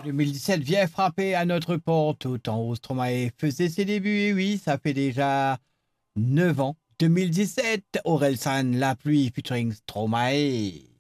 2017 vient frapper à notre porte, tout en haut Stromae faisait ses débuts, et oui, ça fait déjà 9 ans. 2017, Orelsan, La pluie featuring Stromae.